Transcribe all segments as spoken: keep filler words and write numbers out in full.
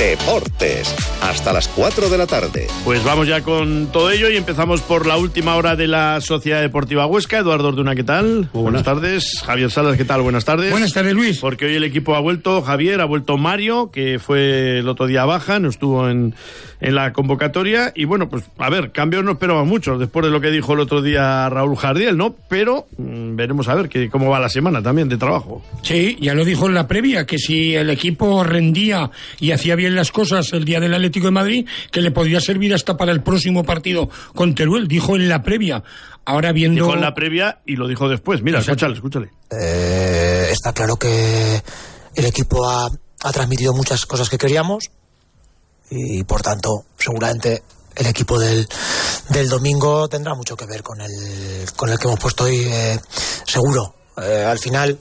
Deportes, hasta las cuatro de la tarde. Pues vamos ya con todo ello y empezamos por la última hora de la Sociedad Deportiva Huesca. Eduardo Orduna, ¿qué tal? Muy buenas tardes. Javier Salas, ¿qué tal? Buenas tardes. Buenas tardes, Luis. Porque hoy el equipo ha vuelto, Javier, ha vuelto Mario, que fue el otro día baja, no estuvo en, en la convocatoria. Y bueno, pues a ver, cambios no esperaban muchos después de lo que dijo el otro día Raúl Jardiel, ¿no? Pero mmm, veremos a ver que, cómo va la semana también de trabajo. Sí, ya lo dijo en la previa, que si el equipo rendía y hacía bien las cosas el día del Atlético de Madrid, que le podía servir hasta para el próximo partido con Teruel, dijo en la previa. Ahora viendo... Dijo en la previa y lo dijo después. Mira, Exacto. escúchale, escúchale. Eh, está claro que el equipo ha, ha transmitido muchas cosas que queríamos y por tanto seguramente el equipo del, del domingo tendrá mucho que ver con el, con el que hemos puesto hoy, eh, seguro. Eh, al final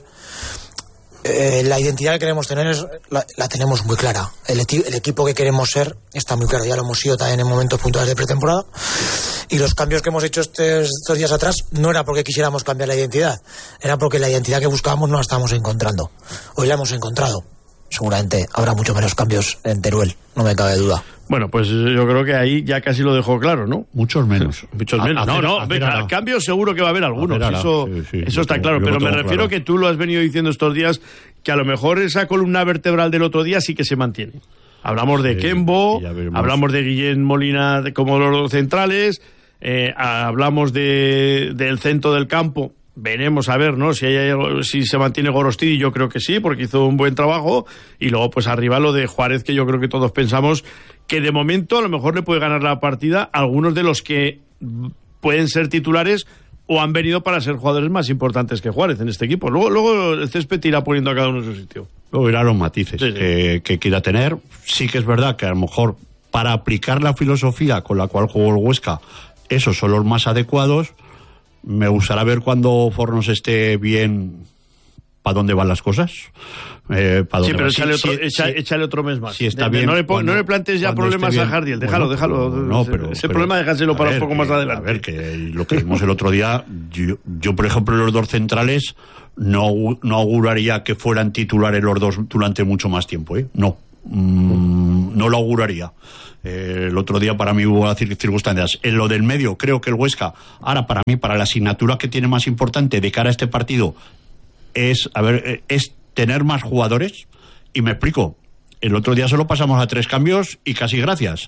Eh, la identidad que queremos tener es, la, la tenemos muy clara. El, eti- el equipo que queremos ser está muy claro. Ya lo hemos sido también en momentos puntuales de pretemporada. Y los cambios que hemos hecho estos, estos días atrás no era porque quisiéramos cambiar la identidad, era porque la identidad que buscábamos no la estábamos encontrando. Hoy la hemos encontrado. Seguramente habrá mucho menos cambios en Teruel, no me cabe duda. Bueno, pues yo creo que ahí ya casi lo dejó claro, ¿no? Muchos menos. Muchos menos. A, no, no, venga, cambios seguro que va a haber algunos. A eso sí, sí, eso está claro. Pero me refiero claro. que tú lo has venido diciendo estos días, que a lo mejor esa columna vertebral del otro día sí que se mantiene. Hablamos de sí, Kembo, hablamos de Guillén Molina como los centrales, eh, hablamos de del centro del campo. Veremos a ver, ¿no? Si hay, si se mantiene Gorostidi, yo creo que sí, porque hizo un buen trabajo. Y luego, pues arriba lo de Juárez, que yo creo que todos pensamos que de momento a lo mejor le puede ganar la partida a algunos de los que pueden ser titulares o han venido para ser jugadores más importantes que Juárez en este equipo. Luego, luego el césped irá poniendo a cada uno en su sitio. Luego irá los matices sí, sí. Que, que quiera tener. Sí que es verdad que a lo mejor para aplicar la filosofía con la cual jugó el Huesca, esos son los más adecuados. Me gustará ver cuando Fornos esté bien para dónde van las cosas. Eh, ¿para sí, pero sí, échale, otro, sí, echa, sí. échale otro mes más. Si está de, bien, no, le, cuando, no le plantes ya problemas a Jardiel. Déjalo, bueno, déjalo. Pero, no, pero, ese pero, problema déjaselo para ver, un poco más que, adelante. A ver, que lo que vimos el otro día, yo, yo por ejemplo, los dos centrales no, no auguraría que fueran titulares los dos durante mucho más tiempo, ¿eh? No. Mm, no lo auguraría. Eh, el otro día para mí hubo circunstancias. En lo del medio, creo que el Huesca, ahora para mí, para la asignatura que tiene más importante de cara a este partido, es, a ver, es tener más jugadores. Y me explico. El otro día solo pasamos a tres cambios y casi gracias.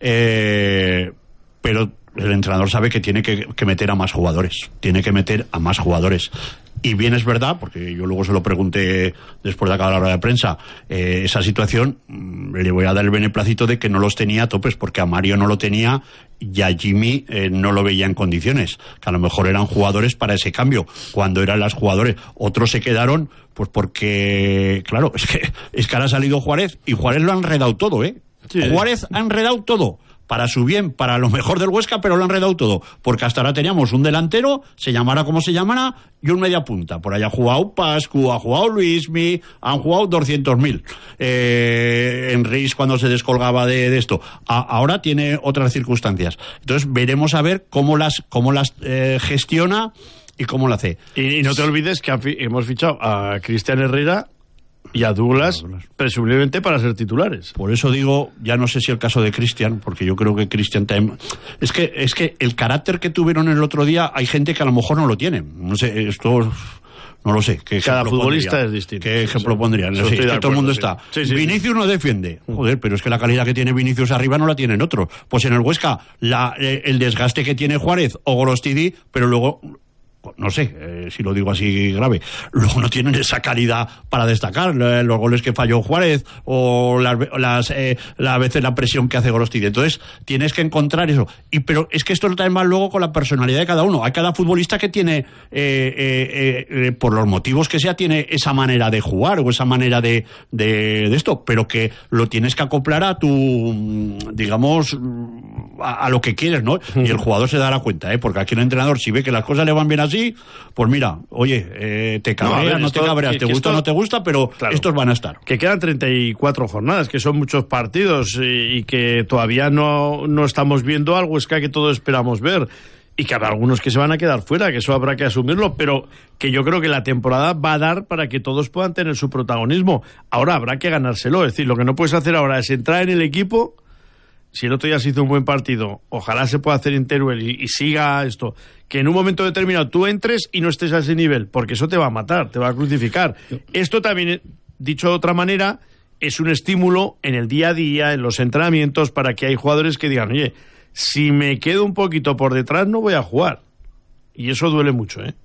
Eh, pero el entrenador sabe que tiene que, que meter a más jugadores. Tiene que meter a más jugadores. Y bien es verdad, porque yo luego se lo pregunté después de acabar la hora de prensa, eh, esa situación, le voy a dar el beneplácito de que no los tenía a topes, porque a Mario no lo tenía y a Jimmy eh, no lo veía en condiciones, que a lo mejor eran jugadores para ese cambio, cuando eran los jugadores. Otros se quedaron, pues porque, claro, es que, es que ahora ha salido Juárez, y Juárez lo ha enredado todo, ¿eh? Sí. Juárez ha enredado todo. Para su bien, para lo mejor del Huesca, pero lo han enredado todo. Porque hasta ahora teníamos un delantero, se llamara como se llamara, y un media punta. Por ahí ha jugado Pascu, ha jugado Luismi, han jugado doscientos mil. Eh, Enrique cuando se descolgaba de, de esto. A, ahora tiene otras circunstancias. Entonces veremos a ver cómo las, cómo las eh, gestiona y cómo lo hace. Y, y no te olvides que hemos fichado a Cristian Herrera y a Douglas, presumiblemente para ser titulares. Por eso digo, ya no sé si el caso de Cristian, porque yo creo que Cristian también... Es que, es que el carácter que tuvieron el otro día, hay gente que a lo mejor no lo tiene. No sé, esto... No lo sé. ¿Qué Cada futbolista pondría? es distinto. ¿Qué ejemplo sí, pondrían? Sí, es que acuerdo, todo el mundo sí. está. Sí, sí, Vinicius sí. no defiende. Joder, pero es que la calidad que tiene Vinicius arriba no la tienen otros. Pues en el Huesca, la, el desgaste que tiene Juárez o Gorostidi, pero luego... no sé eh, si lo digo así grave, luego no tienen esa calidad para destacar eh, los goles que falló Juárez o las, las eh, la, a veces la presión que hace Gorostidi. Entonces tienes que encontrar eso, y pero es que esto lo trae más luego con la personalidad de cada uno. Hay cada futbolista que tiene eh, eh, eh, por los motivos que sea, tiene esa manera de jugar o esa manera de, de, de esto, pero que lo tienes que acoplar a tu, digamos, a, a lo que quieres, ¿no? Y el jugador se dará cuenta, ¿eh? Porque aquí el entrenador, si ve que las cosas le van bien así, pues mira, oye, eh, te cabreas, no, ver, no esto, te cabreas, te gusta o no te gusta, pero claro, estos van a estar. Que quedan treinta y cuatro jornadas, que son muchos partidos y, y que todavía no, no estamos viendo algo, es que, que todos esperamos ver. y que habrá algunos que se van a quedar fuera, que eso habrá que asumirlo, pero que yo creo que la temporada va a dar para que todos puedan tener su protagonismo. Ahora habrá que ganárselo, es decir, lo que no puedes hacer ahora es entrar en el equipo. Si el otro día se hizo un buen partido, ojalá se pueda hacer en Teruel y, y siga esto, que en un momento determinado tú entres y no estés a ese nivel, porque eso te va a matar, te va a crucificar. Esto también, dicho de otra manera, es un estímulo en el día a día, en los entrenamientos, para que hay jugadores que digan, oye, si me quedo un poquito por detrás no voy a jugar. Y eso duele mucho, ¿eh?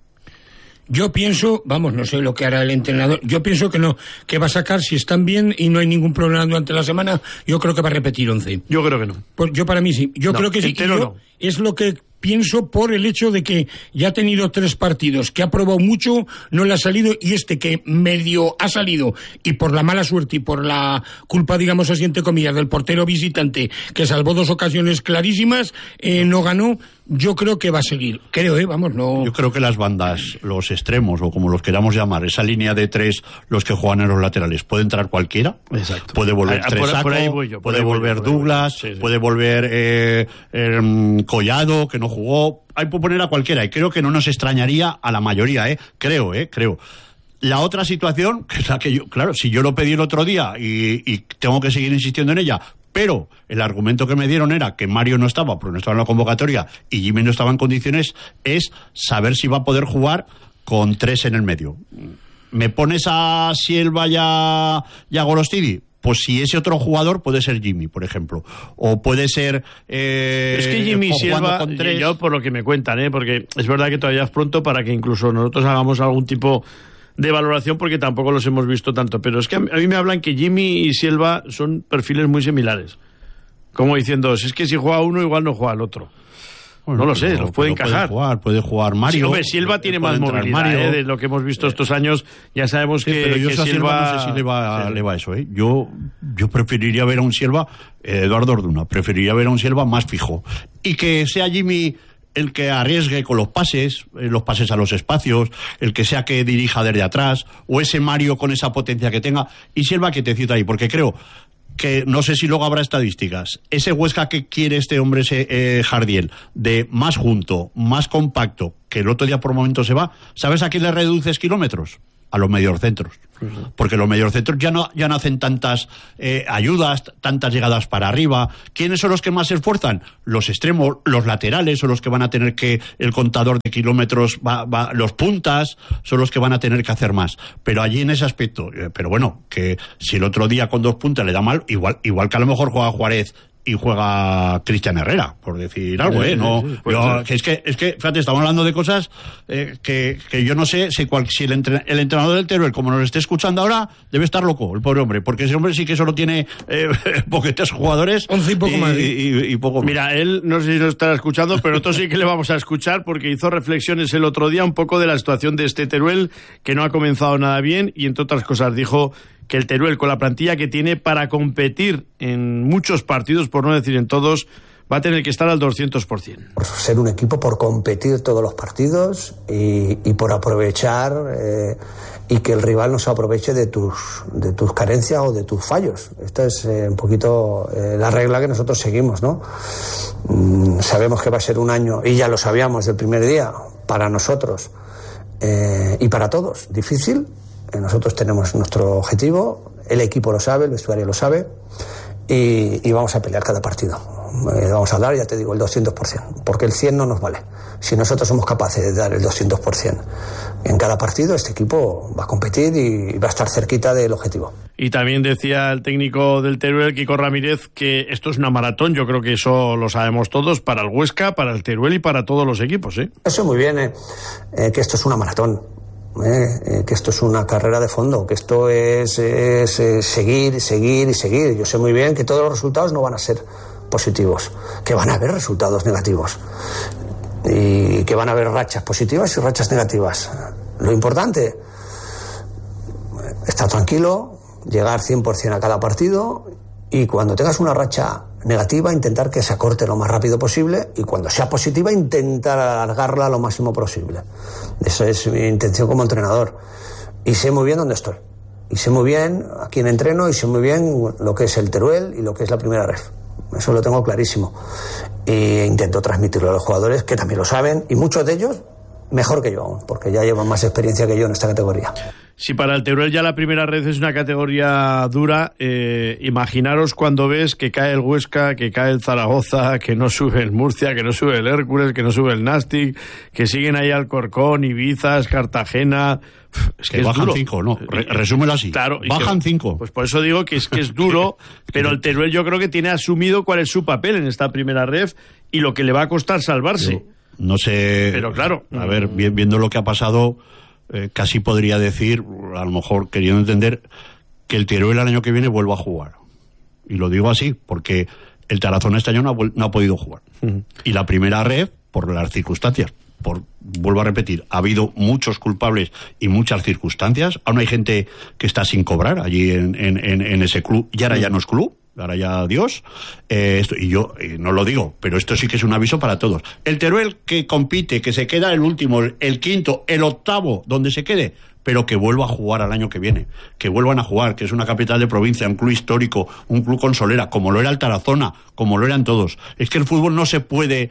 Yo pienso, vamos, no sé lo que hará el entrenador, yo pienso que no, que va a sacar, si están bien y no hay ningún problema durante la semana, yo creo que va a repetir once. Yo creo que no. Pues yo para mí sí, yo no, creo que sí. Yo, no. Es lo que pienso por el hecho de que ya ha tenido tres partidos, que ha probado mucho, no le ha salido, y este que medio ha salido, y por la mala suerte y por la culpa, digamos así, entre comillas, del portero visitante, que salvó dos ocasiones clarísimas, eh, no ganó. Yo creo que va a seguir, creo, eh, vamos, no... Yo creo que las bandas, los extremos, o como los queramos llamar, esa línea de tres, los que juegan en los laterales, puede entrar cualquiera. Exacto. Puede volver a, Tresaco, por ahí voy yo, puede volver voy, Douglas, sí, sí. puede volver eh, eh, Collado, que no jugó, hay que poner a cualquiera, y creo que no nos extrañaría a la mayoría, eh, creo, eh, creo. La otra situación, que es la que yo, claro, si yo lo pedí el otro día y, y tengo que seguir insistiendo en ella, pero el argumento que me dieron era que Mario no estaba, porque no estaba en la convocatoria, y Jimmy no estaba en condiciones, es saber si va a poder jugar con tres en el medio. ¿Me pones a Silva y a, y a Gorostidi? Pues si ese otro jugador puede ser Jimmy, por ejemplo, o puede ser eh, es que Jimmy y Silva, con tres. Yo por lo que me cuentan, ¿eh? Porque es verdad que todavía es pronto para que incluso nosotros hagamos algún tipo de valoración, porque tampoco los hemos visto tanto, pero es que a mí me hablan que Jimmy y Silva son perfiles muy similares, como diciendo, si es que si juega uno igual no juega el otro. Bueno, no lo sé, los puede encajar. Puede jugar, puede jugar Mario. Sí, hombre, Silva tiene más movilidad, ¿eh? De lo que hemos visto estos años, ya sabemos sí, que, pero yo que Silva... Silva... no sé si le va, sí. le va eso, ¿eh? Yo, yo preferiría ver a un Silva, eh, Eduardo Orduna, preferiría ver a un Silva más fijo. Y que sea Jimmy el que arriesgue con los pases, eh, los pases a los espacios, el que sea que dirija desde atrás, o ese Mario con esa potencia que tenga, y Silva que te cita ahí, porque creo que no sé si luego habrá estadísticas, ese Huesca que quiere este hombre, ese eh, Jardiel, de más junto, más compacto, que el otro día por momento se va, ¿sabes a quién le reduces kilómetros? A los mediocentros, porque los mediocentros ya no, ya no hacen tantas eh, ayudas, tantas llegadas para arriba. ¿Quiénes son los que más se esfuerzan? Los extremos, los laterales son los que van a tener que, el contador de kilómetros, va, va, los puntas son los que van a tener que hacer más. Pero allí en ese aspecto, eh, pero bueno, que si el otro día con dos puntas le da mal, igual, igual que a lo mejor juega Juárez y juega Cristian Herrera, por decir algo, ¿eh? No, sí, sí, yo, que es que, es que, fíjate, estamos hablando de cosas eh, que, que yo no sé si, cual, si el, entre, el entrenador del Teruel, como nos esté escuchando ahora, debe estar loco, el pobre hombre, porque ese hombre sí que solo tiene eh, poquitos jugadores. once y poco y, más. Y, y, y poco más. Mira, él, no sé si nos estará escuchando, pero nosotros sí que le vamos a escuchar, porque hizo reflexiones el otro día un poco de la situación de este Teruel, que no ha comenzado nada bien, y entre otras cosas dijo que el Teruel, con la plantilla que tiene para competir en muchos partidos, por no decir en todos, va a tener que estar al doscientos por ciento. Por ser un equipo, por competir todos los partidos y, y por aprovechar eh, y que el rival no se aproveche de tus, de tus carencias o de tus fallos. Esta es eh, un poquito eh, la regla que nosotros seguimos, ¿no? Mm, sabemos que va a ser un año, y ya lo sabíamos del primer día, para nosotros eh, y para todos, difícil. Nosotros tenemos nuestro objetivo, el equipo lo sabe, el vestuario lo sabe, y, y vamos a pelear cada partido. Eh, vamos a dar, ya te digo, el doscientos por ciento, porque el cien no nos vale. Si nosotros somos capaces de dar el doscientos por ciento en cada partido, este equipo va a competir y va a estar cerquita del objetivo. Y también decía el técnico del Teruel, Kiko Ramírez, que esto es una maratón. Yo creo que eso lo sabemos todos, para el Huesca, para el Teruel y para todos los equipos, ¿eh? Eso muy bien, eh, eh, que esto es una maratón. Eh, eh, que esto es una carrera de fondo, que esto es, es, es seguir, seguir y seguir. Yo sé muy bien que todos los resultados no van a ser positivos, que van a haber resultados negativos y que van a haber rachas positivas y rachas negativas. Lo importante, estar tranquilo, llegar cien por ciento a cada partido, y cuando tengas una racha negativa, intentar que se acorte lo más rápido posible, y cuando sea positiva, intentar alargarla lo máximo posible. Esa es mi intención como entrenador. Y sé muy bien dónde estoy. Y sé muy bien a quién entreno, y sé muy bien lo que es el Teruel y lo que es la primera ref. Eso lo tengo clarísimo. E intento transmitirlo a los jugadores, que también lo saben, y muchos de ellos mejor que yo, porque ya llevan más experiencia que yo en esta categoría. Si para el Teruel ya la primera red es una categoría dura, eh, imaginaros cuando ves que cae el Huesca, que cae el Zaragoza, que no sube el Murcia, que no sube el Hércules, que no sube el Nastic, que siguen ahí Alcorcón, Ibiza, Cartagena. Es que, que es bajan duro. cinco, no, Re resúmelo así. Claro, bajan que, cinco. Pues por eso digo que es que es duro, pero el Teruel yo creo que tiene asumido cuál es su papel en esta primera ref y lo que le va a costar salvarse. Yo no sé. Pero claro. A ver, viendo lo que ha pasado, eh, casi podría decir, a lo mejor queriendo entender, que el Teruel el año que viene vuelva a jugar. Y lo digo así, porque el Tarazona este año no ha, no ha podido jugar. Uh-huh. Y la primera ref, por las circunstancias. Por, vuelvo a repetir, ha habido muchos culpables y muchas circunstancias. Aún hay gente que está sin cobrar allí en, en, en, en ese club, y ahora ya no es club, ahora ya adiós. Eh, esto, y yo eh, no lo digo, pero esto sí que es un aviso para todos. El Teruel que compite, que se queda el último, el, el quinto, el octavo, donde se quede, pero que vuelva a jugar al año que viene, que vuelvan a jugar, que es una capital de provincia, un club histórico, un club con solera, como lo era el Tarazona, como lo eran todos. Es que el fútbol no se puede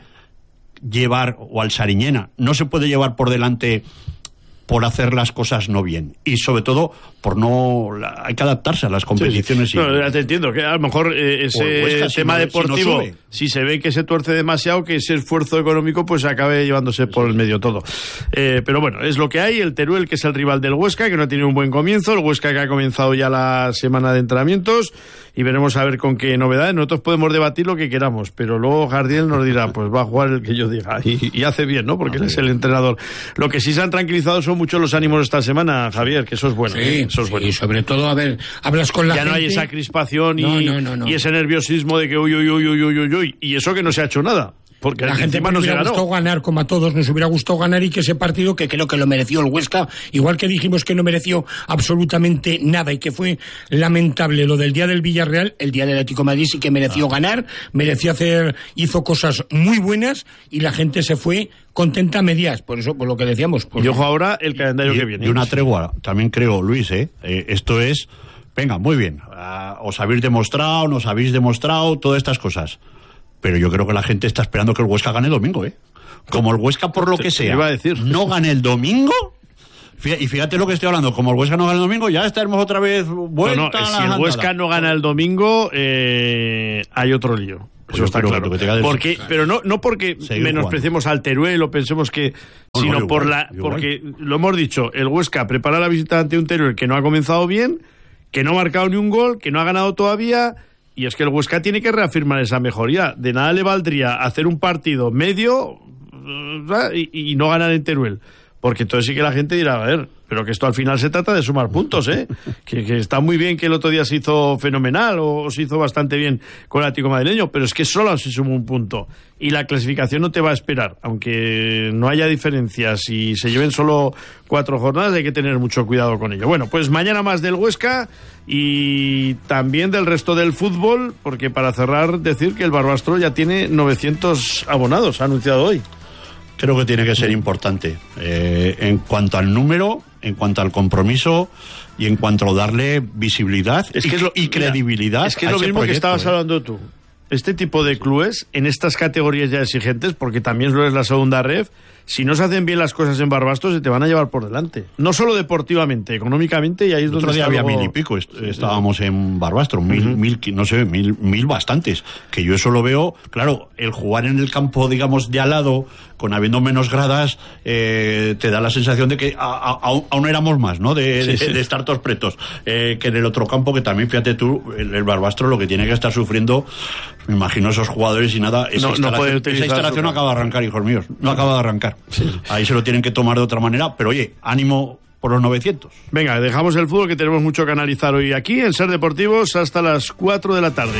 llevar, o al Sariñena, no se puede llevar por delante por hacer las cosas no bien, y sobre todo por no, hay que adaptarse a las competiciones. Sí, sí. No, ya te entiendo que a lo mejor eh, ese Huesca, tema si no, deportivo, si, no si se ve que se tuerce demasiado, que ese esfuerzo económico pues acabe llevándose por el medio todo. Eh, pero bueno, es lo que hay. El Teruel, que es el rival del Huesca, que no tiene un buen comienzo, el Huesca que ha comenzado ya la semana de entrenamientos, y veremos a ver con qué novedades. Nosotros podemos debatir lo que queramos, pero luego Jardiel nos dirá, pues va a jugar el que yo diga, y, y hace bien, ¿no? Porque él es el entrenador. Lo que sí se han tranquilizado son mucho los ánimos esta semana, Javier, que eso es bueno. Sí, ¿eh? Eso es sí, bueno. Y sobre todo, a ver, hablas con la ya gente. Ya no hay esa crispación y, no, no, no, no. y ese nerviosismo de que uy, uy, uy, uy, uy, uy, uy, y eso que no se ha hecho nada. Porque la gente nos hubiera gustado ganar, como a todos nos hubiera gustado ganar, y que ese partido, que creo que lo mereció el Huesca, igual que dijimos que no mereció absolutamente nada y que fue lamentable lo del día del Villarreal, el día del Atlético de Madrid sí que mereció ah. ganar, mereció hacer, hizo cosas muy buenas y la gente se fue contenta a medias, por eso, por lo que decíamos. Por... Y ojo ahora el calendario y, que viene. Y una tregua, también creo, Luis, ¿eh? eh esto es, venga, muy bien, uh, os habéis demostrado, nos habéis demostrado, todas estas cosas. Pero yo creo que la gente está esperando que el Huesca gane el domingo, ¿eh? Como el Huesca, por lo que sea, iba a decir. no gane el domingo, y fíjate lo que estoy hablando, como el Huesca no gana el domingo, ya estaremos otra vez vuelta. No, no, si el Huesca no gana el domingo, eh, hay otro lío. Eso pues está claro. Que te porque, pero no, no porque menospreciemos al Teruel o pensemos que, no, sino no, por igual, la, porque igual. Lo hemos dicho, el Huesca prepara la visita ante un Teruel que no ha comenzado bien, que no ha marcado ni un gol, que no ha ganado todavía. Y es que el Huesca tiene que reafirmar esa mejoría. De nada le valdría hacer un partido medio y, y no ganar en Teruel. Porque entonces sí que la gente dirá, a ver, pero que esto al final se trata de sumar puntos, ¿eh? que, que está muy bien que el otro día se hizo fenomenal o, o se hizo bastante bien con el Atlético madrileño, pero es que solo se suma un punto. Y la clasificación no te va a esperar. Aunque no haya diferencias y se lleven solo cuatro jornadas, hay que tener mucho cuidado con ello. Bueno, pues mañana más del Huesca y también del resto del fútbol, porque para cerrar, decir que el Barbastro ya tiene novecientos abonados, ha anunciado hoy. Creo que tiene que ser importante eh, en cuanto al número, en cuanto al compromiso y en cuanto a darle visibilidad es que y, es lo, y credibilidad. Mira, es que es lo mismo proyecto, que estabas eh. hablando tú. Este tipo de clubes, en estas categorías ya exigentes, porque también lo es la segunda ref, si no se hacen bien las cosas en Barbastro, se te van a llevar por delante. No solo deportivamente, económicamente, y ahí es el donde otro día está había luego... mil y pico, est- estábamos en Barbastro, mil, uh-huh. mil, no sé, mil, mil bastantes. Que yo eso lo veo, claro, el jugar en el campo, digamos, de al lado, con habiendo menos gradas, eh, te da la sensación de que a, a, a, aún éramos más, ¿no? De, sí, de, sí. de estar todos pretos. Eh, que en el otro campo, que también, fíjate tú, el, el Barbastro lo que tiene que estar sufriendo, me imagino esos jugadores y nada, esa no, instalación, no esa instalación no acaba de arrancar, hijos míos, no acaba de arrancar. Sí. Ahí se lo tienen que tomar de otra manera, pero oye, ánimo por los novecientos. Venga, dejamos el fútbol, que tenemos mucho que analizar hoy aquí en Ser Deportivos hasta las cuatro de la tarde.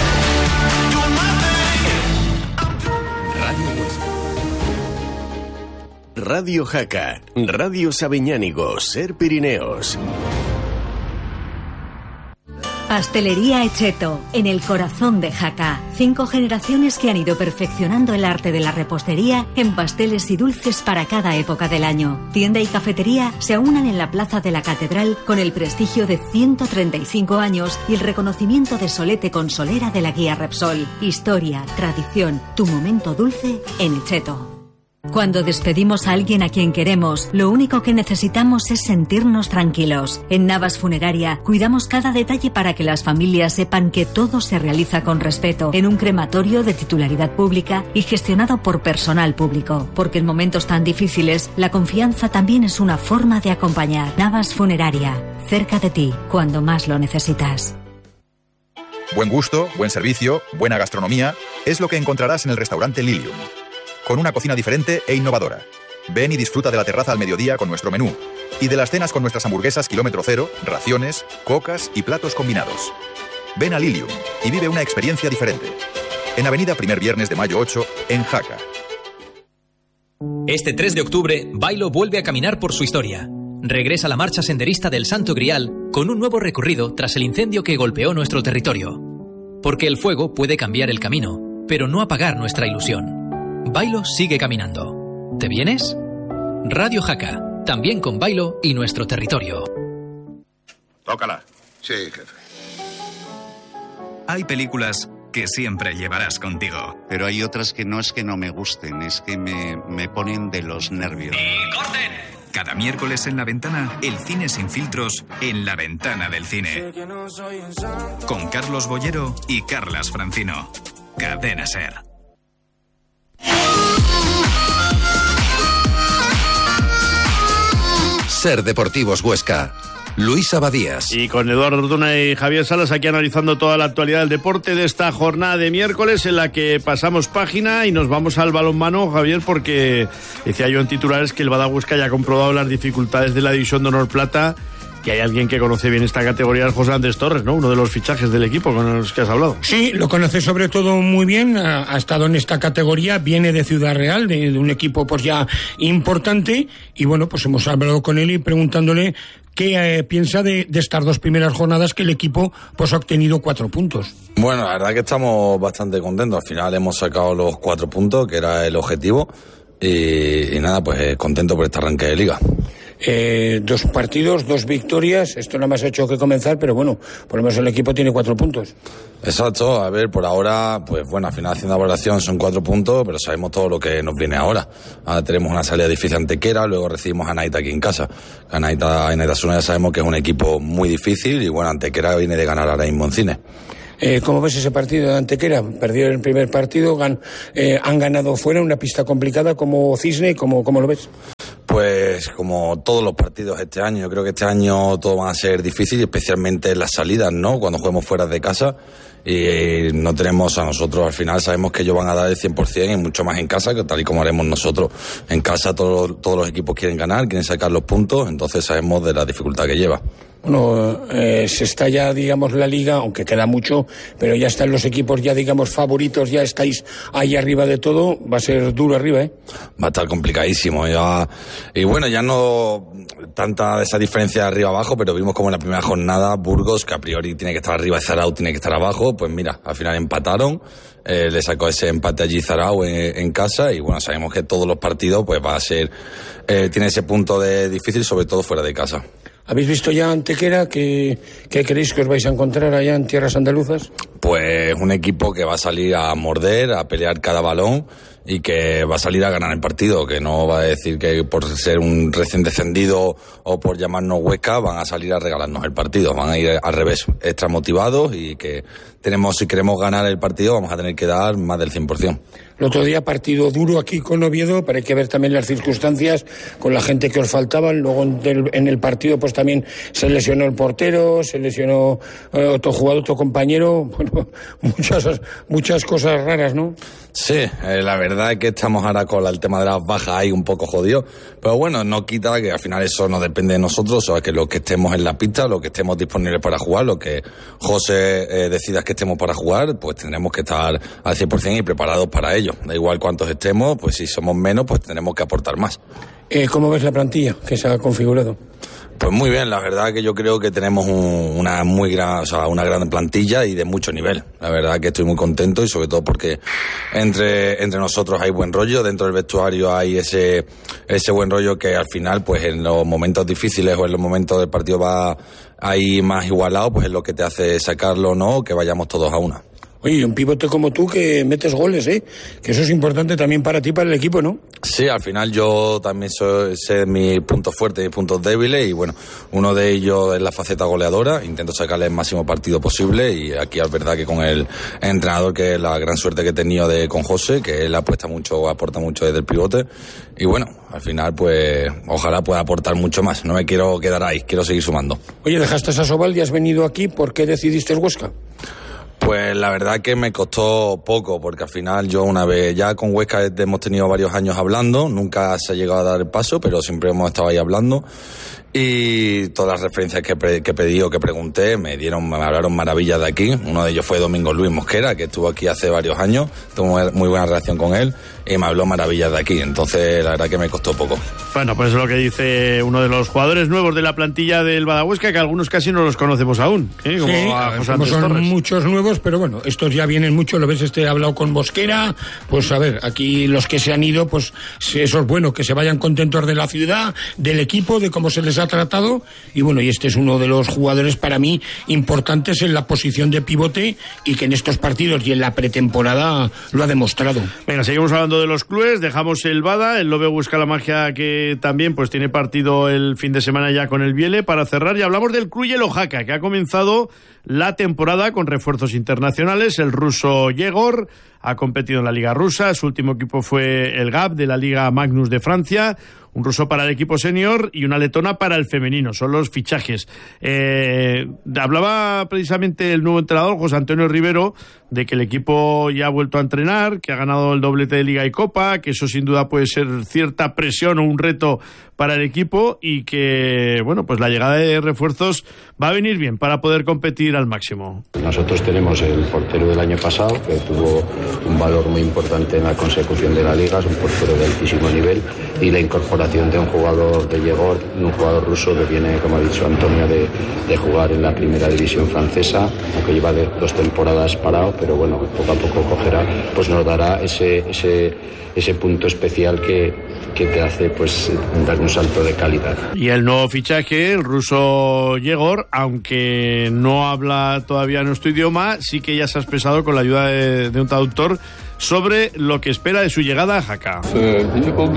Radio Jaca, Radio Sabiñánigo, Ser Pirineos. Pastelería Echeto, en el corazón de Jaca. Cinco generaciones que han ido perfeccionando el arte de la repostería en pasteles y dulces para cada época del año. Tienda y cafetería se aunan en la plaza de la Catedral con el prestigio de ciento treinta y cinco años y el reconocimiento de Solete Consolera de la guía Repsol. Historia, tradición, tu momento dulce en Echeto. Cuando despedimos a alguien a quien queremos, lo único que necesitamos es sentirnos tranquilos. En Navas Funeraria cuidamos cada detalle para que las familias sepan que todo se realiza con respeto en un crematorio de titularidad pública y gestionado por personal público. Porque en momentos tan difíciles, la confianza también es una forma de acompañar. Navas Funeraria, cerca de ti, cuando más lo necesitas. Buen gusto, buen servicio, buena gastronomía, es lo que encontrarás en el restaurante Lilium. Con una cocina diferente e innovadora. Ven y disfruta de la terraza al mediodía con nuestro menú y de las cenas con nuestras hamburguesas kilómetro cero, raciones, cocas y platos combinados. Ven a Lilium y vive una experiencia diferente. En Avenida Primer Viernes de Mayo ocho, en Jaca. Este tres de octubre, Bailo vuelve a caminar por su historia. Regresa la marcha senderista del Santo Grial con un nuevo recorrido tras el incendio que golpeó nuestro territorio. Porque el fuego puede cambiar el camino, pero no apagar nuestra ilusión. Bailo sigue caminando. ¿Te vienes? Radio Jaca, también con Bailo y nuestro territorio. Tócala. Sí, jefe. Hay películas que siempre llevarás contigo. Pero hay otras que no es que no me gusten, es que me, me ponen de los nervios. ¡Y corten! Cada miércoles en La Ventana, el cine sin filtros en La Ventana del Cine. Con Carlos Bollero y Carlas Francino. Cadena SER. SER Deportivos Huesca. Luis Abadías. Y con Eduardo Orduna y Javier Salas aquí analizando toda la actualidad del deporte de esta jornada de miércoles en la que pasamos página y nos vamos al balonmano, Javier, porque decía yo en titulares que el Bada Huesca ya ha comprobado las dificultades de la División de Honor Plata. Y hay alguien que conoce bien esta categoría, es José Andrés Torres, ¿no? Uno de los fichajes del equipo con los que has hablado. Sí, lo conoce sobre todo muy bien, ha, ha estado en esta categoría, viene de Ciudad Real, de, de un equipo pues ya importante, y bueno, pues hemos hablado con él y preguntándole qué eh, piensa de, de estas dos primeras jornadas que el equipo pues ha obtenido cuatro puntos. Bueno, la verdad que estamos bastante contentos, al final hemos sacado los cuatro puntos, que era el objetivo, y, y nada, pues eh, contento por este arranque de liga. Eh, dos partidos, dos victorias, esto nada más ha hecho que comenzar, pero bueno, por lo menos el equipo tiene cuatro puntos. Exacto, a ver, por ahora, pues bueno, al final haciendo valoración son cuatro puntos, pero sabemos todo lo que nos viene ahora. Ahora tenemos una salida difícil ante Antequera, luego recibimos a Naita aquí en casa. A Naita, a Naitasuna ya sabemos que es un equipo muy difícil y bueno, Antequera viene de ganar ahora mismo en Cine. Eh, ¿Cómo ves ese partido de Antequera? Perdió el primer partido, gan, eh, han ganado fuera, una pista complicada como Cisne, ¿cómo, cómo lo ves? Pues como todos los partidos este año, yo creo que este año todo va a ser difícil, especialmente en las salidas, ¿no? Cuando juguemos fuera de casa y no tenemos a nosotros, al final sabemos que ellos van a dar el cien por ciento y mucho más en casa, que tal y como haremos nosotros. En casa todos, todos los equipos quieren ganar, quieren sacar los puntos, entonces sabemos de la dificultad que lleva. Bueno, eh, se está ya, digamos, la liga, aunque queda mucho, pero ya están los equipos ya, digamos, favoritos, ya estáis ahí arriba de todo, va a ser duro arriba, ¿eh? Va a estar complicadísimo, ya, y bueno, ya no tanta esa diferencia de arriba abajo, pero vimos como en la primera jornada Burgos, que a priori tiene que estar arriba y Zarau tiene que estar abajo, pues mira, al final empataron, eh, le sacó ese empate allí Zarau en, en casa, y bueno, sabemos que todos los partidos, pues va a ser, eh, tiene ese punto de difícil, sobre todo fuera de casa. ¿Habéis visto ya Antequera? ¿Qué, ¿Qué creéis que os vais a encontrar allá en tierras andaluzas? Pues un equipo que va a salir a morder, a pelear cada balón y que va a salir a ganar el partido, que no va a decir que por ser un recién descendido o por llamarnos Huesca van a salir a regalarnos el partido, van a ir al revés, extra motivados y que tenemos, si queremos ganar el partido vamos a tener que dar más del cien por ciento. El otro día partido duro aquí con Oviedo, pero hay que ver también las circunstancias con la gente que os faltaban. Luego en el partido pues también se lesionó el portero, se lesionó eh, otro jugador, otro compañero. Bueno, muchas, muchas cosas raras, ¿no? Sí, eh, la verdad es que estamos ahora con el tema de las bajas ahí un poco jodido, pero bueno, no quita que al final eso no depende de nosotros, o sea, que lo que estemos en la pista, lo que estemos disponibles para jugar, lo que José eh, decida que estemos para jugar, pues tendremos que estar al cien por ciento y preparados para ello. Da igual cuántos estemos, pues si somos menos, pues tendremos que aportar más. Eh, ¿Cómo ves la plantilla que se ha configurado? Pues muy bien, la verdad que yo creo que tenemos un, una muy gran, o sea, una gran plantilla y de mucho nivel. La verdad que estoy muy contento y sobre todo porque entre, entre nosotros hay buen rollo, dentro del vestuario hay ese, ese buen rollo que al final, pues en los momentos difíciles o en los momentos del partido va ahí más igualado, pues es lo que te hace sacarlo o no, que vayamos todos a una. Oye, un pivote como tú que metes goles, ¿eh? Que eso es importante también para ti, para el equipo, ¿no? Sí, al final yo también soy, sé mis puntos fuertes y mis puntos débiles y bueno, uno de ellos es la faceta goleadora, intento sacarle el máximo partido posible y aquí es verdad que con el entrenador, que es la gran suerte que he tenido de con José, que él apuesta mucho, aporta mucho desde el pivote y bueno, al final pues ojalá pueda aportar mucho más, no me quiero quedar ahí, quiero seguir sumando. Oye, dejaste a Sobaldi, has venido aquí, ¿por qué decidiste el Huesca? Pues la verdad que me costó poco, porque al final yo una vez, ya con Huesca hemos tenido varios años hablando, nunca se ha llegado a dar el paso, pero siempre hemos estado ahí hablando. Y todas las referencias que, pre, que pedí o que pregunté me dieron, me hablaron maravillas de aquí. Uno de ellos fue Domingo Luis Mosquera, que estuvo aquí hace varios años, tuve muy buena relación con él y me habló maravillas de aquí. Entonces la verdad que me costó poco. Bueno, pues es lo que dice uno de los jugadores nuevos de la plantilla del Badahuesca, que algunos casi no los conocemos aún, ¿eh? Como sí, a José como son Torres. Muchos nuevos, pero bueno, estos ya vienen mucho. Lo ves, este he hablado con Mosquera, pues a ver, aquí los que se han ido, pues eso es bueno, que se vayan contentos de la ciudad, del equipo, de cómo se les ha tratado. Y bueno, y este es uno de los jugadores para mí importantes en la posición de pivote y que en estos partidos y en la pretemporada lo ha demostrado. Venga, seguimos hablando de los clubes, dejamos el Bada, el Lobe busca la magia, que también pues tiene partido el fin de semana ya con el Biele para cerrar, y hablamos del Cluj Oaxaca, que ha comenzado la temporada con refuerzos internacionales. El ruso Yegor ha competido en la Liga Rusa, su último equipo fue el G A P de la Liga Magnus de Francia, un ruso para el equipo senior y una letona para el femenino, son los fichajes. Eh, hablaba precisamente el nuevo entrenador, José Antonio Rivero, de que el equipo ya ha vuelto a entrenar, que ha ganado el doblete de Liga y Copa, que eso sin duda puede ser cierta presión o un reto para el equipo y que, bueno, pues la llegada de refuerzos va a venir bien para poder competir al máximo. Nosotros tenemos el portero del año pasado, que tuvo un valor muy importante en la consecución de la Liga, es un portero de altísimo nivel, y la incorporación de un jugador de Yegor, un jugador ruso que viene, como ha dicho Antonio, de, de jugar en la primera división francesa, aunque lleva de dos temporadas parado, pero bueno, poco a poco cogerá, pues nos dará ese, ese, ese punto especial que, que te hace pues dar un salto de calidad. Y el nuevo fichaje, el ruso Yegor, aunque no habla todavía nuestro idioma, sí que ya se ha expresado con la ayuda de, de un traductor sobre lo que espera de su llegada a Jaca. Eh,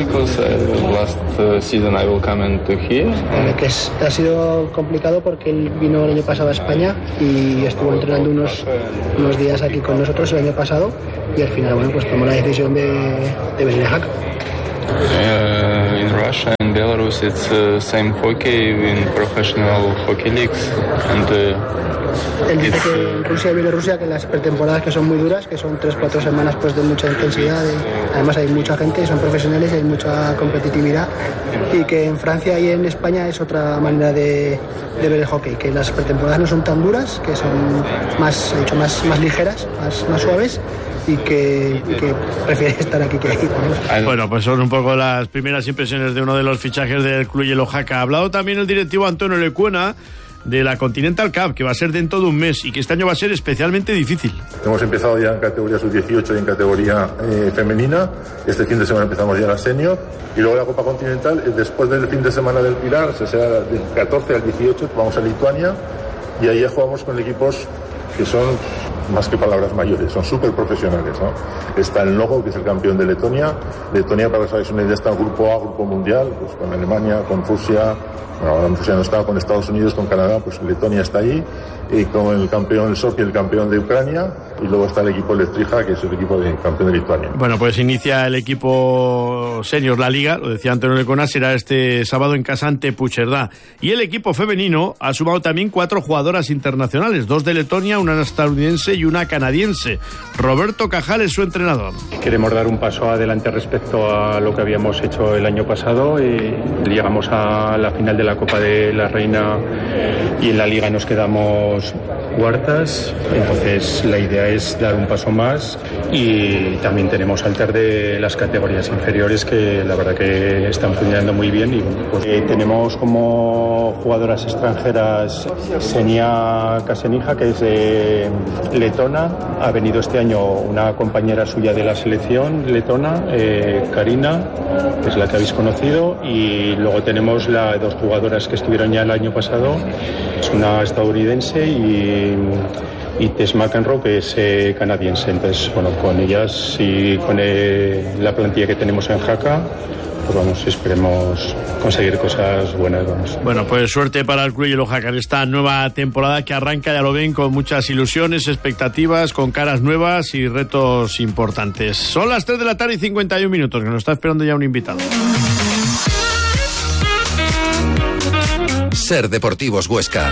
que es, ha sido complicado porque él vino el año pasado a España y estuvo entrenando unos, unos días aquí con nosotros el año pasado y al final, bueno, pues tomó la decisión de, de venir a Jaca. Uh, in Russia and Belarus it's uh, same hockey in professional hockey leagues and uh, él dice que en Rusia y Bielorrusia, que las pretemporadas que son muy duras, que son tres cuatro semanas pues de mucha intensidad, y además hay mucha gente, son profesionales y hay mucha competitividad, y que en Francia y en España es otra manera de, de ver el hockey, que las pretemporadas no son tan duras, que son más, he dicho, más, más ligeras, más, más suaves, y que, y que prefiere estar aquí que ahí. Bueno, pues son un poco las primeras impresiones de uno de los fichajes del Cluj Oaxaca. Ha hablado también el directivo Antonio Lecuena de la Continental Cup, que va a ser dentro de un mes y que este año va a ser especialmente difícil. Hemos empezado ya en categoría sub dieciocho y en categoría eh, femenina. Este fin de semana empezamos ya la senior y luego la Copa Continental. Después del fin de semana del Pilar, o sea, del catorce al dieciocho, vamos a Lituania y ahí ya jugamos con equipos que son más que palabras mayores, son súper profesionales, ¿no? Está el Nogo, que es el campeón de Letonia. Letonia, para que os hagáis una idea, está en grupo A, grupo mundial, pues con Alemania, con Rusia, bueno, ahora Rusia no está, con Estados Unidos, con Canadá, pues Letonia está ahí, y con el campeón, el Sochi, el campeón de Ucrania, y luego está el equipo Lestrija, que es el equipo de campeón de Lituania. Bueno, pues inicia el equipo senior la Liga, lo decía Antonio Lecona, será este sábado en casa ante Puigcerdá. Y el equipo femenino ha sumado también cuatro jugadoras internacionales, dos de Letonia, una estadounidense y una canadiense. Roberto Cajal es su entrenador. Queremos dar un paso adelante respecto a lo que habíamos hecho el año pasado y llegamos a la final de la Copa de la Reina y en la Liga nos quedamos cuartas, entonces la idea es dar un paso más y también tenemos alter de las categorías inferiores que la verdad que están funcionando muy bien y pues, eh, tenemos como jugadoras extranjeras Xenia Casenija, que es de letona, ha venido este año una compañera suya de la selección letona, eh, Karina, que es la que habéis conocido, y luego tenemos las dos jugadoras que estuvieron ya el año pasado, es una estadounidense y, y Tess McEnroe, que es eh, canadiense. Entonces, bueno, con ellas y con eh, la plantilla que tenemos en Jaca, pues vamos, esperemos conseguir cosas buenas, vamos. Bueno, pues suerte para el Club Hielo Jaca en esta nueva temporada que arranca, ya lo ven, con muchas ilusiones, expectativas, con caras nuevas y retos importantes. Son las tres de la tarde y cincuenta y un minutos, que nos está esperando ya un invitado. Ser Deportivos Huesca.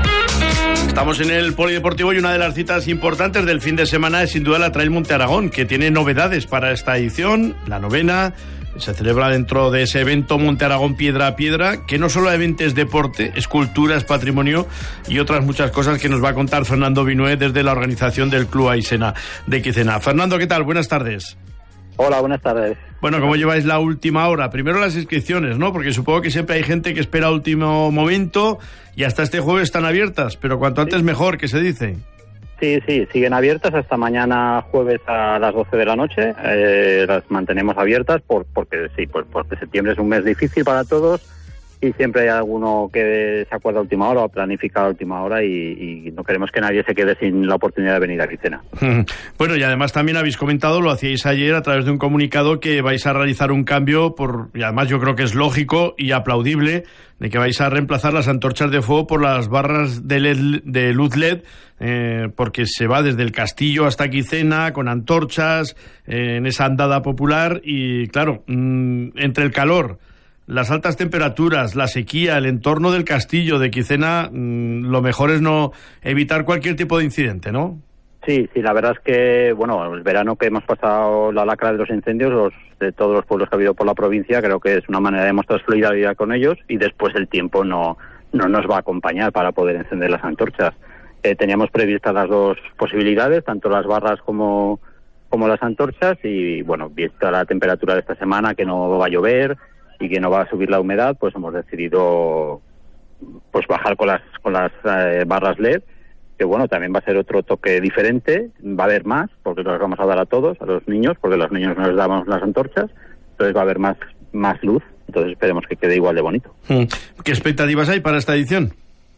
Estamos en el Polideportivo y una de las citas importantes del fin de semana es sin duda la Trail Monte Aragón, que tiene novedades para esta edición, la novena. Se celebra dentro de ese evento Monte Aragón Piedra a Piedra, que no solo evento es deporte, es cultura, es patrimonio y otras muchas cosas que nos va a contar Fernando Vinué desde la organización del Club Aisena de Quicena. Fernando, ¿qué tal? Buenas tardes. Hola, buenas tardes. Bueno, ¿cómo lleváis la última hora? Primero las inscripciones, ¿no? Porque supongo que siempre hay gente que espera último momento y hasta este jueves están abiertas, pero cuanto antes mejor, ¿qué se dice? Sí, sí, siguen abiertas hasta mañana jueves a las doce de la noche. Eh, las mantenemos abiertas por, porque sí, pues porque septiembre es un mes difícil para todos y siempre hay alguno que se acuerda a última hora o planifica a última hora y, y no queremos que nadie se quede sin la oportunidad de venir a Quicena. Bueno, y además también habéis comentado, lo hacíais ayer a través de un comunicado, que vais a realizar un cambio, por y además yo creo que es lógico y aplaudible, de que vais a reemplazar las antorchas de fuego por las barras de, L E D, de luz L E D, eh, porque se va desde el castillo hasta Quicena con antorchas, eh, en esa andada popular y claro, mmm, entre el calor, las altas temperaturas, la sequía, el entorno del castillo de Quicena, mmm, lo mejor es no evitar cualquier tipo de incidente, ¿no? Sí, sí, la verdad es que, bueno, el verano que hemos pasado la lacra de los incendios, los, de todos los pueblos que ha habido por la provincia, creo que es una manera de mostrar solidaridad con ellos y después el tiempo no, no nos va a acompañar para poder encender las antorchas. Eh, teníamos previstas las dos posibilidades, tanto las barras como, como las antorchas y, bueno, vista la temperatura de esta semana, que no va a llover y que no va a subir la humedad, pues hemos decidido pues bajar con las, con las eh, barras L E D, que bueno, también va a ser otro toque diferente, va a haber más, porque los vamos a dar a todos, a los niños, porque los niños no les damos las antorchas, entonces va a haber más, más luz, entonces esperemos que quede igual de bonito. ¿Qué expectativas hay para esta edición?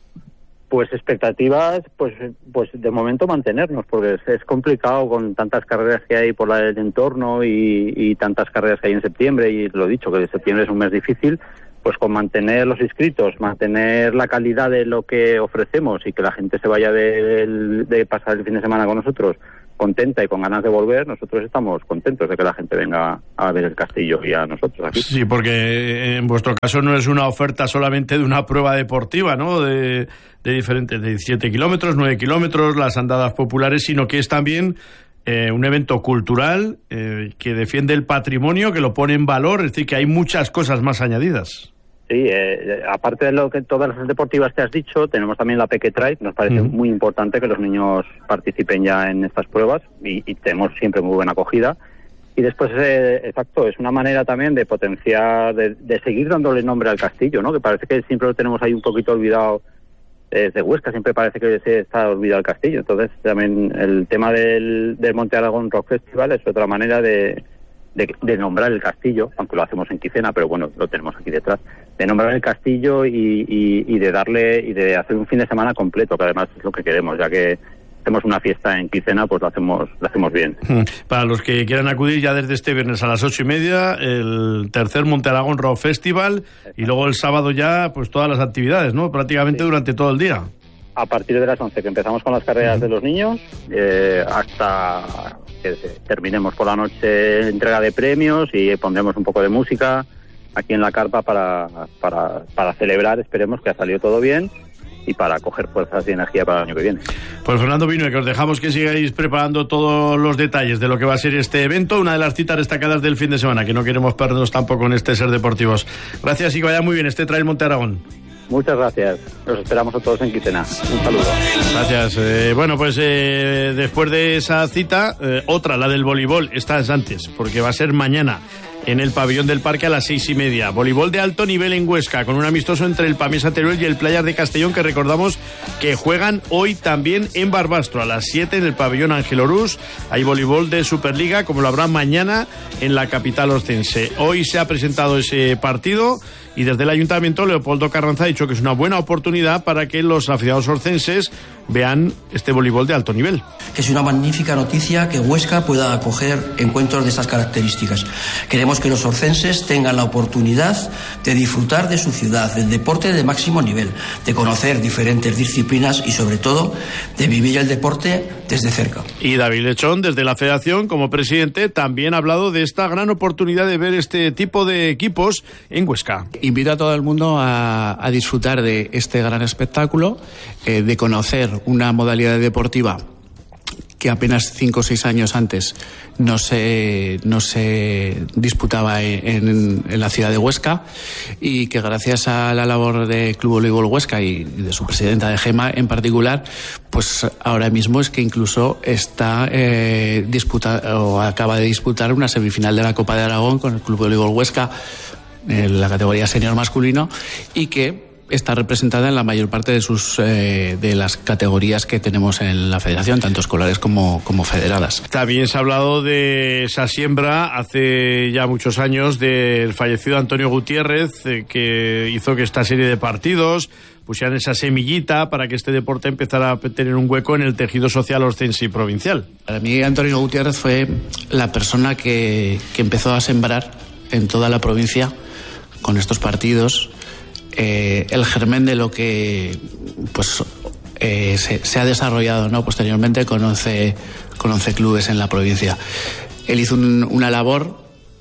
Pues expectativas, pues pues de momento mantenernos, porque es, es complicado con tantas carreras que hay por la, el entorno y, y tantas carreras que hay en septiembre, y lo he dicho, que septiembre es un mes difícil, pues con mantener los inscritos, mantener la calidad de lo que ofrecemos y que la gente se vaya de, de, de pasar el fin de semana con nosotros contenta y con ganas de volver, nosotros estamos contentos de que la gente venga a ver el castillo y a nosotros aquí. Sí, porque en vuestro caso no es una oferta solamente de una prueba deportiva, ¿no? De, de diferentes, de diecisiete kilómetros, nueve kilómetros, las andadas populares, sino que es también eh, un evento cultural eh, que defiende el patrimonio, que lo pone en valor, es decir, que hay muchas cosas más añadidas. Sí, eh, aparte de lo que todas las deportivas que has dicho, tenemos también la Peque Trail. Nos parece uh-huh. muy importante que los niños participen ya en estas pruebas y, y tenemos siempre muy buena acogida. Y después, eh, exacto, es una manera también de potenciar, de, de seguir dándole nombre al castillo, ¿no? Que parece que siempre lo tenemos ahí un poquito olvidado desde eh, Huesca, siempre parece que se está olvidado el castillo. Entonces, también el tema del, del Monte Aragón Rock Festival es otra manera de... De, de nombrar el castillo, aunque lo hacemos en Quicena, pero bueno, lo tenemos aquí detrás, de nombrar el castillo y, y, y de darle y de hacer un fin de semana completo, que además es lo que queremos, ya que hacemos una fiesta en Quicena, pues lo hacemos lo hacemos bien. Para los que quieran acudir ya desde este viernes a las ocho y media, el tercer Monte Aragón Rock Festival, y luego el sábado ya, pues todas las actividades, ¿no? Prácticamente sí. Durante todo el día. A partir de las once, que empezamos con las carreras uh-huh. de los niños, eh, hasta que terminemos por la noche entrega de premios y pondremos un poco de música aquí en la carpa para, para, para celebrar, esperemos que ha salido todo bien y para coger fuerzas y energía para el año que viene. Pues Fernando Vino, que os dejamos que sigáis preparando todos los detalles de lo que va a ser este evento, una de las citas destacadas del fin de semana, que no queremos perdernos tampoco en este Ser Deportivos. Gracias y que vaya muy bien este Trail Monte Aragón. Muchas gracias. Los esperamos a todos en Quitena. Un saludo. Gracias. Eh, bueno, pues eh, después de esa cita, eh, otra, la del voleibol, esta es antes, porque va a ser mañana en el pabellón del Parque a las seis y media. Voleibol de alto nivel en Huesca, con un amistoso entre el Pamesa Teruel y el Playas de Castellón, que recordamos que juegan hoy también en Barbastro a las siete en el pabellón Ángel Orús. Hay voleibol de Superliga, como lo habrá mañana en la capital oscense. Hoy se ha presentado ese partido y desde el Ayuntamiento Leopoldo Carranza ha dicho que es una buena oportunidad para que los aficionados orcenses vean este voleibol de alto nivel. Es una magnífica noticia que Huesca pueda acoger encuentros de estas características. Queremos que los orcenses tengan la oportunidad de disfrutar de su ciudad, del deporte de máximo nivel, de conocer diferentes disciplinas y sobre todo de vivir el deporte desde cerca. Y David Lechón, desde la Federación, como presidente, también ha hablado de esta gran oportunidad de ver este tipo de equipos en Huesca. Invito a todo el mundo a, a disfrutar de este gran espectáculo, eh, de conocer una modalidad deportiva que apenas cinco o seis años antes no se, no se disputaba en, en la ciudad de Huesca, y que gracias a la labor de Club Voleibol Huesca y de su presidenta, de Gema en particular, pues ahora mismo es que incluso está eh, disputa, o acaba de disputar una semifinal de la Copa de Aragón con el Club Voleibol Huesca en la categoría senior masculino, y que está representada en la mayor parte de sus eh, de las categorías que tenemos en la federación, tanto escolares como, como federadas. También se ha hablado de esa siembra hace ya muchos años del fallecido Antonio Gutiérrez, eh, que hizo que esta serie de partidos pusieran esa semillita para que este deporte empezara a tener un hueco en el tejido social oscense y provincial. Para mí Antonio Gutiérrez fue la persona que, que empezó a sembrar en toda la provincia con estos partidos Eh, el germen de lo que pues eh, se, se ha desarrollado, ¿no?, posteriormente con once, con once clubes en la provincia. Él hizo un, una labor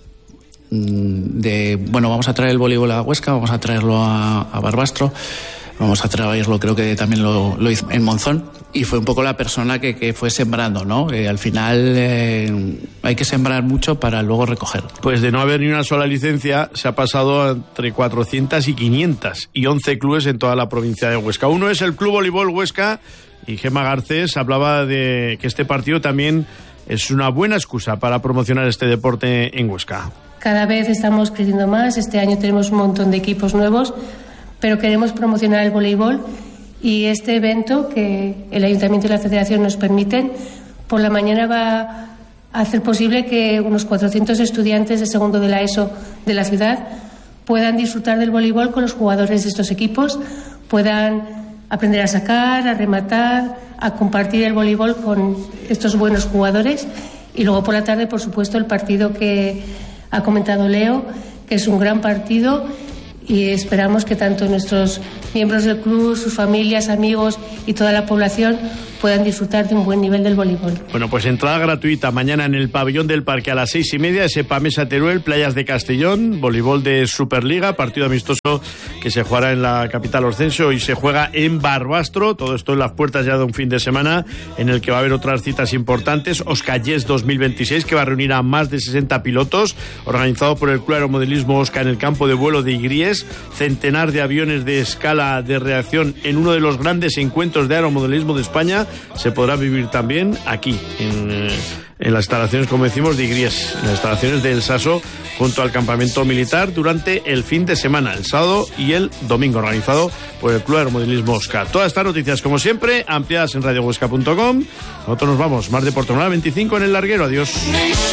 mmm, de, bueno, vamos a traer el voleibol a Huesca, vamos a traerlo a, a Barbastro, vamos a traerlo, creo que también lo, lo hizo en Monzón, y fue un poco la persona que, que fue sembrando, ¿no? Eh, al final eh, hay que sembrar mucho para luego recoger. Pues de no haber ni una sola licencia, se ha pasado entre cuatrocientas y quinientas, y once clubes en toda la provincia de Huesca. Uno es el Club Voleibol Huesca, y Gema Garcés hablaba de que este partido también es una buena excusa para promocionar este deporte en Huesca. Cada vez estamos creciendo más, este año tenemos un montón de equipos nuevos, pero queremos promocionar el voleibol, y este evento que el Ayuntamiento y la Federación nos permiten, por la mañana va a hacer posible que unos cuatrocientos estudiantes de segundo de la ESO de la ciudad puedan disfrutar del voleibol con los jugadores de estos equipos, puedan aprender a sacar, a rematar, a compartir el voleibol con estos buenos jugadores. Y luego por la tarde, por supuesto, el partido que ha comentado Leo, que es un gran partido, y esperamos que tanto nuestros miembros del club, sus familias, amigos y toda la población puedan disfrutar de un buen nivel del voleibol. Bueno, pues entrada gratuita mañana en el pabellón del Parque a las seis y media, ese Pamesa Teruel, Playas de Castellón, voleibol de Superliga, partido amistoso que se jugará en la capital oscense. Hoy se juega en Barbastro, todo esto en las puertas ya de un fin de semana en el que va a haber otras citas importantes. Oscayés dos mil veintiséis, que va a reunir a más de sesenta pilotos, organizado por el Club Aeromodelismo Osca en el campo de vuelo de Igries, centenar de aviones de escala de reacción en uno de los grandes encuentros de aeromodelismo de España. Se podrá vivir también aquí, en, eh, en las instalaciones, como decimos, de Igries, en las instalaciones del Saso, junto al campamento militar, durante el fin de semana, el sábado y el domingo, organizado por el Club Aeromodelismo Oscar. Todas estas noticias, como siempre, ampliadas en radio huesca punto com. Nosotros nos vamos, más de Portonal veinticinco en el larguero. Adiós.